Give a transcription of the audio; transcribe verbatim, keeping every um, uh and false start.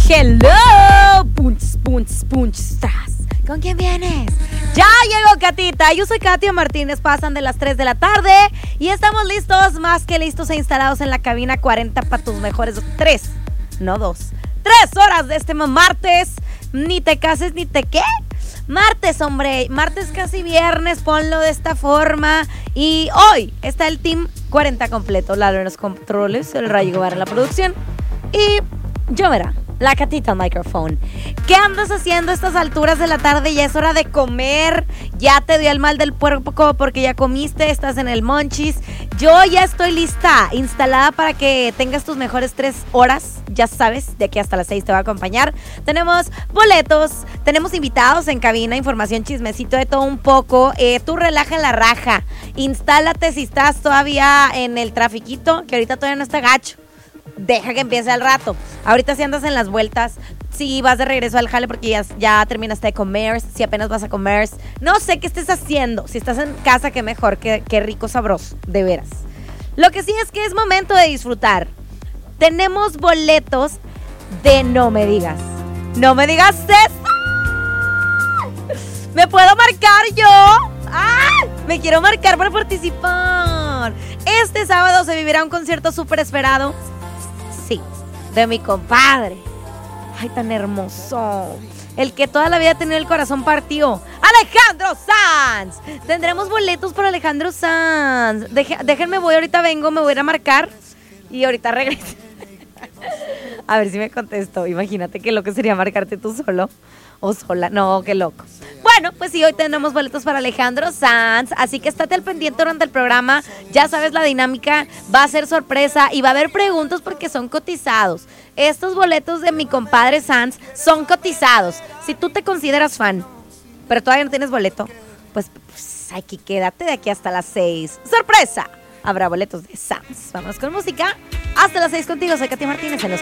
Hello, punch, punch, punch, stras. ¿Con quién vienes? Ya llegó Catita, yo soy Katia Martínez, pasan de las tres de la tarde y estamos listos, más que listos e instalados en la cabina cuarenta para tus mejores tres, no dos, tres horas de este martes. Ni te cases ni te qué. Martes, hombre, martes casi viernes, ponlo de esta forma. Y hoy está el Team cuarenta completo, Lalo en los controles, el Rayo Guevara en la producción y yo, mira, la Catita al micrófono. ¿Qué andas haciendo a estas alturas de la tarde? Ya es hora de comer. Ya te dio el mal del puerco porque ya comiste, estás en el monchis. Yo ya estoy lista, instalada para que tengas tus mejores tres horas. Ya sabes, de aquí hasta las seis te va a acompañar. Tenemos boletos, tenemos invitados en cabina, información, chismecito de todo un poco. Eh, tú relaja la raja. Instálate si estás todavía en el trafiquito, que ahorita todavía no está gacho. Deja que empiece al rato. Ahorita si andas en las vueltas, si vas de regreso al jale porque ya, ya terminaste de comer, si apenas vas a comer, no sé qué estés haciendo. Si estás en casa, qué mejor, qué, qué rico, sabroso, de veras. Lo que sí es que es momento de disfrutar. Tenemos boletos de No Me Digas. No me digas eso. ¿Me puedo marcar yo? ¡Ah! Me quiero marcar para participar. Este sábado se vivirá un concierto súper esperado. Sí, de mi compadre. Ay, tan hermoso. El que toda la vida ha tenido el corazón partido. ¡Alejandro Sanz! Tendremos boletos para Alejandro Sanz. Deje, déjenme, voy, ahorita vengo, me voy a ir a marcar. Y ahorita regreso. A ver si me contesto. Imagínate qué loco sería marcarte tú solo. O sola. No, qué loco. Bueno, pues sí, hoy tenemos boletos para Alejandro Sanz, así que estate al pendiente durante el programa. Ya sabes la dinámica, va a ser sorpresa y va a haber preguntas porque son cotizados. Estos boletos de mi compadre Sanz son cotizados. Si tú te consideras fan, pero todavía no tienes boleto, pues, pues aquí quédate de aquí hasta las seis. ¡Sorpresa! Habrá boletos de Sanz. Vamos con música. Hasta las seis contigo, soy Katia Martínez en los